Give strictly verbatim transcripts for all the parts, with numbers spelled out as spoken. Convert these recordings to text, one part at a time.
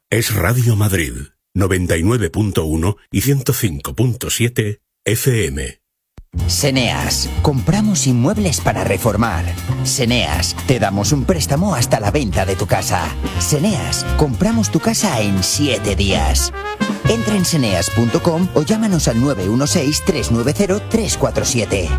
Es Radio Madrid, noventa y nueve punto uno y ciento cinco punto siete F M. Seneas, compramos inmuebles para reformar. Seneas, te damos un préstamo hasta la venta de tu casa. Seneas, compramos tu casa en siete días. Entra en seneas punto com o llámanos al nueve uno seis, tres nueve cero, tres cuatro siete.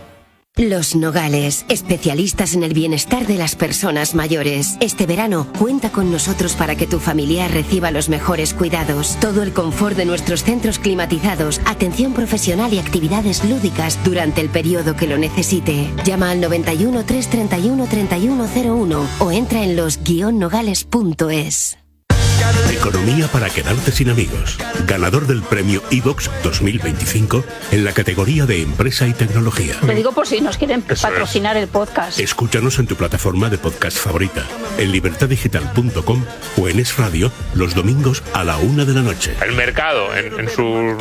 Los Nogales, especialistas en el bienestar de las personas mayores. Este verano, cuenta con nosotros para que tu familiar reciba los mejores cuidados. Todo el confort de nuestros centros climatizados, atención profesional y actividades lúdicas durante el periodo que lo necesite. Llama al noventa y uno, trescientos treinta y uno, treinta y uno cero uno o entra en los guion nogales punto es. Economía para quedarte sin amigos. Ganador del premio iVox dos mil veinticinco en la categoría de empresa y tecnología. Lo digo por si nos quieren Eso patrocinar es. el podcast. Escúchanos en tu plataforma de podcast favorita, en libertad digital punto com o en Es Radio los domingos a la una de la noche. El mercado en, en su...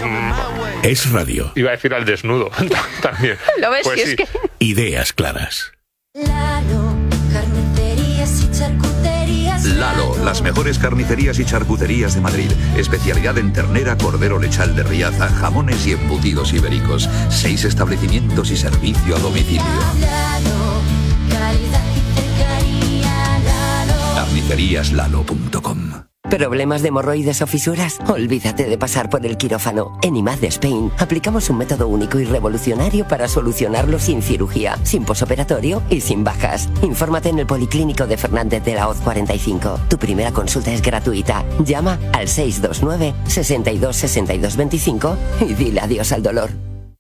Es Radio. Iba a decir al desnudo también. ¿Lo ves? Pues si sí. es que... Ideas claras. Lalo, carnicerías y charcuterías. Lalo, las mejores carnicerías y charcuterías de Madrid. Especialidad en ternera, cordero lechal de Riaza, jamones y embutidos ibéricos. Seis establecimientos y servicio a domicilio. Lalo, calidad y cercanía, Lalo. carnicerías lalo punto com. ¿Problemas de hemorroides o fisuras? Olvídate de pasar por el quirófano. En I M A D Spain aplicamos un método único y revolucionario para solucionarlo sin cirugía, sin posoperatorio y sin bajas. Infórmate en el Policlínico de Fernández de la Hoz cuarenta y cinco. Tu primera consulta es gratuita. Llama al seis dos nueve, seis dos, seis dos dos cinco y dile adiós al dolor.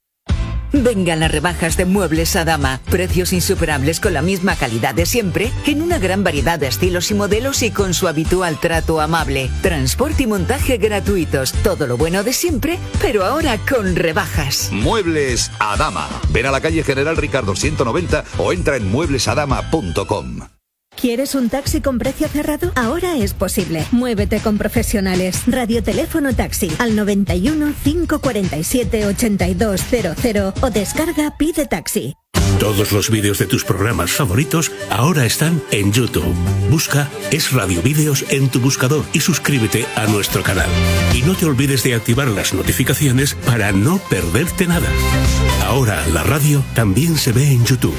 Vengan las rebajas de Muebles Adama. Precios insuperables con la misma calidad de siempre, en una gran variedad de estilos y modelos y con su habitual trato amable. Transporte y montaje gratuitos. Todo lo bueno de siempre, pero ahora con rebajas. Muebles Adama. Ven a la calle General Ricardo ciento noventa o entra en muebles adama punto com. ¿Quieres un taxi con precio cerrado? Ahora es posible. Muévete con profesionales. Radioteléfono taxi al noventa y uno, cinco cuarenta y siete, ochenta y dos cero cero o descarga Pide Taxi. Todos los vídeos de tus programas favoritos ahora están en YouTube. Busca Es Radio Vídeos en tu buscador y suscríbete a nuestro canal. Y no te olvides de activar las notificaciones para no perderte nada. Ahora la radio también se ve en YouTube.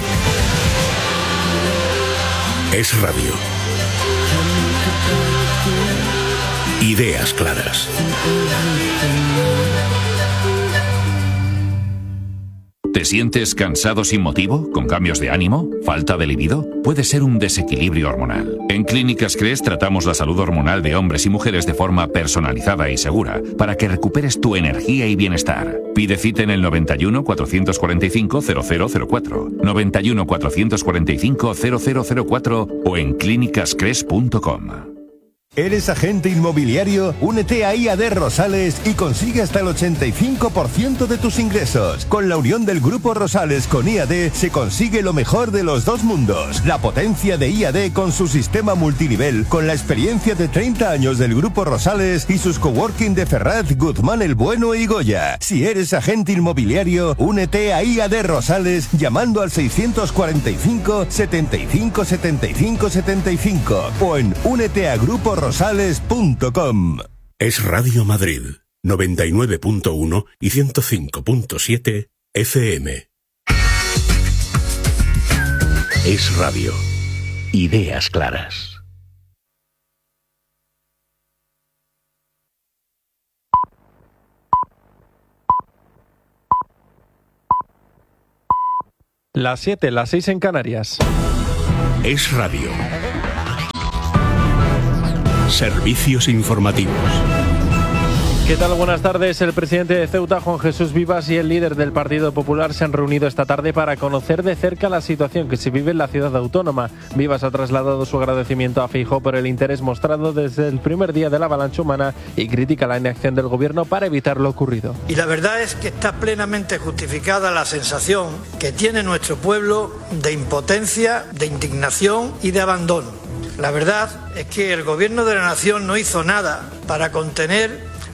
Es Radio. Ideas claras. ¿Te sientes cansado sin motivo? ¿Con cambios de ánimo? ¿Falta de libido? Puede ser un desequilibrio hormonal. En Clínicas Cres tratamos la salud hormonal de hombres y mujeres de forma personalizada y segura para que recuperes tu energía y bienestar. Pide cita en el noventa y uno, cuatrocientos cuarenta y cinco, cero cero cero cuatro, noventa y uno, cuatrocientos cuarenta y cinco, cero cero cero cuatro o en clínicas cres punto com. ¿Eres agente inmobiliario? Únete a I A D Rosales y consigue hasta el ochenta y cinco por ciento de tus ingresos. Con la unión del Grupo Rosales con I A D se consigue lo mejor de los dos mundos. La potencia de I A D con su sistema multinivel, con la experiencia de treinta años del Grupo Rosales y sus coworking de Ferraz, Guzmán el Bueno y Goya. Si eres agente inmobiliario, únete a I A D Rosales llamando al seiscientos cuarenta y cinco, setenta y cinco, setenta y cinco, setenta y cinco o en únete a grupo rosales punto com. Es Radio Madrid, noventa y nueve punto uno y ciento cinco punto siete F M. Es Radio. Ideas claras. Las siete, las seis en Canarias. Es Radio. Servicios informativos. ¿Qué tal? Buenas tardes. El presidente de Ceuta, Juan Jesús Vivas, y el líder del Partido Popular se han reunido esta tarde para conocer de cerca la situación que se vive en la ciudad autónoma. Vivas ha trasladado su agradecimiento a Feijóo por el interés mostrado desde el primer día de la avalancha humana y critica la inacción del gobierno para evitar lo ocurrido. Y la verdad es que está plenamente justificada la sensación que tiene nuestro pueblo de impotencia, de indignación y de abandono. La verdad es que el gobierno de la nación no hizo nada para contener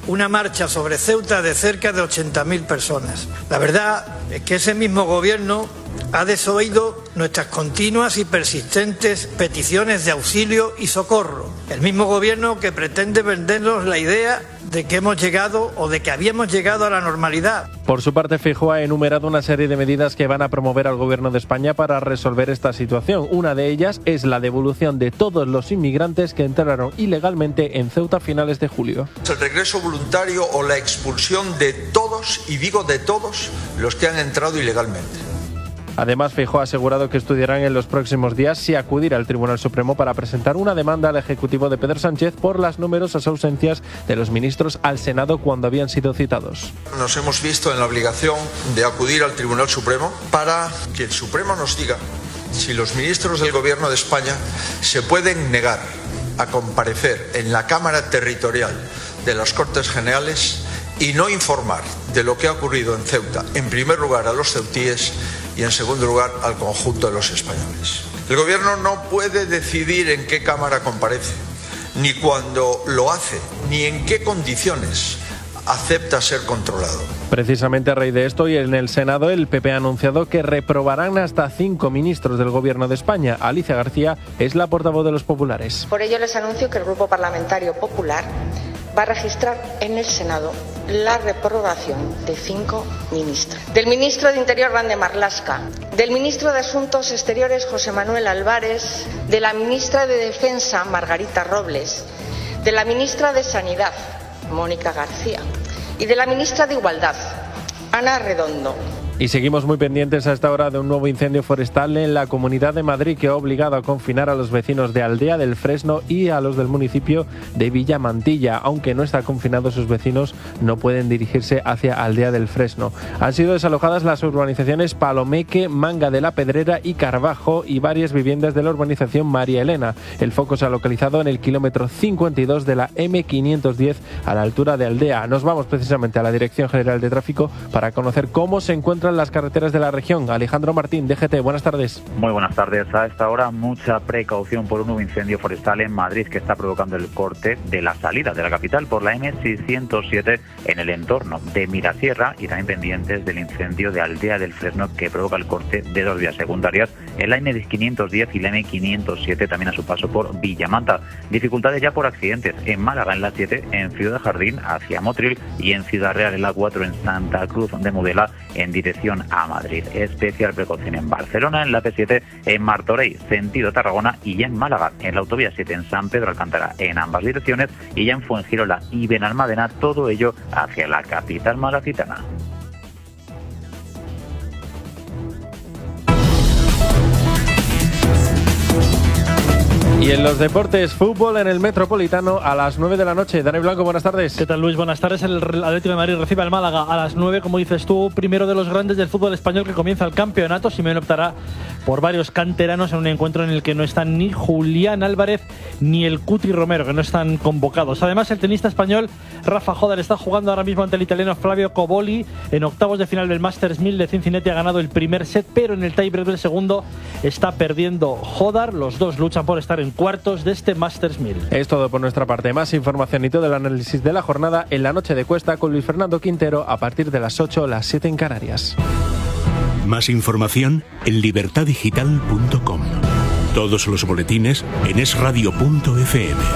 una marcha sobre Ceuta de cerca de ochenta mil personas. La verdad es que ese mismo gobierno ha desoído nuestras continuas y persistentes peticiones de auxilio y socorro. El mismo gobierno que pretende vendernos la idea de que hemos llegado o de que habíamos llegado a la normalidad. Por su parte, Feijóo ha enumerado una serie de medidas que van a promover al Gobierno de España para resolver esta situación. Una de ellas es la devolución de todos los inmigrantes que entraron ilegalmente en Ceuta a finales de julio. El regreso voluntario o la expulsión de todos, y digo de todos, los que han entrado ilegalmente. Además, Feijóo ha asegurado que estudiarán en los próximos días si acudir al Tribunal Supremo para presentar una demanda al Ejecutivo de Pedro Sánchez por las numerosas ausencias de los ministros al Senado cuando habían sido citados. Nos hemos visto en la obligación de acudir al Tribunal Supremo para que el Supremo nos diga si los ministros del Gobierno de España se pueden negar a comparecer en la Cámara Territorial de las Cortes Generales y no informar de lo que ha ocurrido en Ceuta, en primer lugar a los ceutíes y en segundo lugar al conjunto de los españoles. El Gobierno no puede decidir en qué Cámara comparece, ni cuando lo hace, ni en qué condiciones acepta ser controlado. Precisamente a raíz de esto, y en el Senado, el P P ha anunciado que reprobarán hasta cinco ministros del Gobierno de España. Alicia García es la portavoz de los populares. Por ello les anuncio que el Grupo Parlamentario Popular va a registrar en el Senado la reprobación de cinco ministros. Del ministro de Interior, Grande Marlaska, del ministro de Asuntos Exteriores, José Manuel Álvarez, de la ministra de Defensa, Margarita Robles, de la ministra de Sanidad, Mónica García, y de la ministra de Igualdad, Ana Redondo. Y seguimos muy pendientes a esta hora de un nuevo incendio forestal en la Comunidad de Madrid que ha obligado a confinar a los vecinos de Aldea del Fresno y a los del municipio de Villamantilla. Aunque no están confinados, sus vecinos no pueden dirigirse hacia Aldea del Fresno. Han sido desalojadas las urbanizaciones Palomeque, Manga de la Pedrera y Carvajo y varias viviendas de la urbanización María Elena. El foco se ha localizado en el kilómetro cincuenta y dos de la eme quinientos diez a la altura de Aldea. Nos vamos precisamente a la Dirección General de Tráfico para conocer cómo se encuentra las carreteras de la región. Alejandro Martín, D G T, buenas tardes. Muy buenas tardes. A esta hora mucha precaución por un nuevo incendio forestal en Madrid que está provocando el corte de la salida de la capital por la eme seiscientos siete en el entorno de Mirasierra, y también pendientes del incendio de Aldea del Fresno que provoca el corte de dos vías secundarias en la eme quinientos diez y la eme quinientos siete, también a su paso por Villamanta. Dificultades ya por accidentes en Málaga en la siete, en Ciudad Jardín hacia Motril y en Ciudad Real en la cuatro, en Santa Cruz de Mudela en dirección a Madrid. Especial precaución en Barcelona, en la pe siete, en Martorell, sentido Tarragona, y ya en Málaga, en la autovía siete, en San Pedro Alcántara, en ambas direcciones, y ya en Fuengirola y Benalmádena, todo ello hacia la capital malacitana. Y en los deportes, fútbol en el Metropolitano a las nueve de la noche. Dani Blanco, buenas tardes. ¿Qué tal, Luis? Buenas tardes. El Atlético de Madrid recibe al Málaga a las nueve, como dices tú, primero de los grandes del fútbol español que comienza el campeonato. Simeone optará por varios canteranos en un encuentro en el que no están ni Julián Álvarez ni el Cuti Romero, que no están convocados. Además, el tenista español Rafa Jodar está jugando ahora mismo ante el italiano Flavio Coboli en octavos de final del Masters mil de Cincinnati. Ha ganado el primer set, pero en el tiebreak del segundo está perdiendo Jodar. Los dos luchan por estar en cuartos de este Masters mil. Es todo por nuestra parte. Más información y todo el análisis de la jornada en la noche de Cuesta con Luis Fernando Quintero a partir de las ocho, las siete en Canarias. Más información en libertad digital punto com. Todos los boletines en es radio punto efe eme.